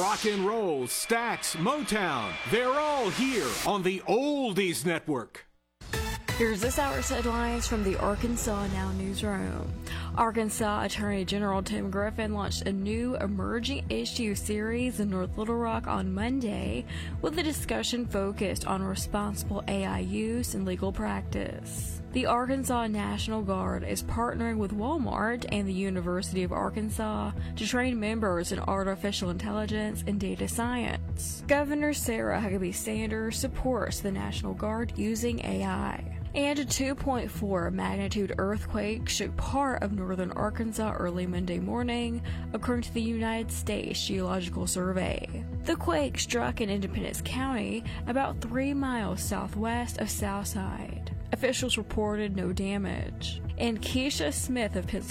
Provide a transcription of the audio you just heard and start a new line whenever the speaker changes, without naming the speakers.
rock and roll, Stax, Motown. They're all here on the Oldies Network.
Here's this hour's headlines from the Arkansas Now newsroom. Arkansas Attorney General Tim Griffin launched a new emerging issue series in North Little Rock on Monday with a discussion focused on responsible AI use and legal practice. The Arkansas National Guard is partnering with Walmart and the University of Arkansas to train members in artificial intelligence and data science. Governor Sarah Huckabee Sanders supports the National Guard using AI. And a 2.4 magnitude earthquake shook part of northern Arkansas early Monday morning, according to the United States Geological Survey. The quake struck in Independence County, about 3 miles southwest of Southside. Officials reported no damage. And Keisha Smith of Pennsylvania